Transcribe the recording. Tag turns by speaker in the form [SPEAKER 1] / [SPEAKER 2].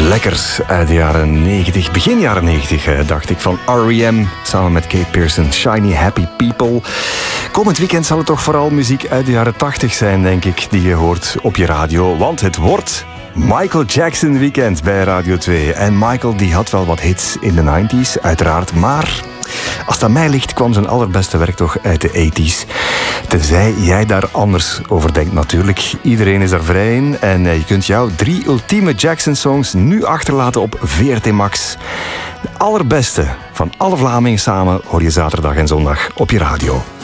[SPEAKER 1] Lekkers uit de jaren 90, begin jaren 90 dacht ik, van R.E.M. samen met Kate Pearson, Shiny Happy People. Komend weekend zal het toch vooral muziek uit de jaren 80 zijn, denk ik, die je hoort op je radio. Want het wordt Michael Jackson weekend bij Radio 2. En Michael die had wel wat hits in de 90s, uiteraard, maar als het aan mij ligt, kwam zijn allerbeste werk toch uit de 80s. Tenzij jij daar anders over denkt natuurlijk. Iedereen is daar vrij in. En je kunt jouw 3 ultieme Jackson-songs nu achterlaten op VRT Max. De allerbeste van alle Vlamingen samen hoor je zaterdag en zondag op je radio.